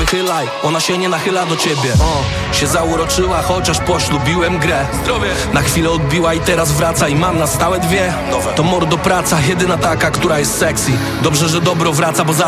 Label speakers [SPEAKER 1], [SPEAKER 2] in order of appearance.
[SPEAKER 1] nachylaj, ona się nie nachyla do ciebie. Się zauroczyła, chociaż poślubiłem grę. Zdrowie. Na chwilę odbiła i teraz wraca i mam na stałe dwie. To mordo praca, jedyna taka, która jest sexy. Dobrze, że dobro wraca, bo za